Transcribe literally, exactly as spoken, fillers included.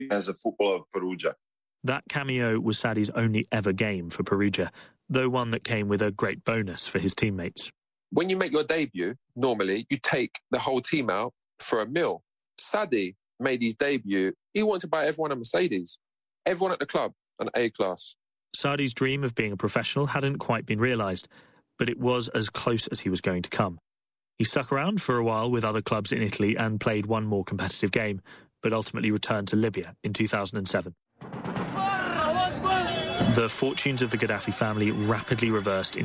as a footballer of Perugia. That cameo was Sadi's only ever game for Perugia, though one that came with a great bonus for his teammates. When you make your debut, normally you take the whole team out for a meal. Sadi made his debut. He wanted to buy everyone a Mercedes. Everyone at the club, an A-class. Sadi's dream of being a professional hadn't quite been realised, but it was as close as he was going to come. He stuck around for a while with other clubs in Italy and played one more competitive game, but ultimately returned to Libya in two thousand seven. The fortunes of the Gaddafi family rapidly reversed in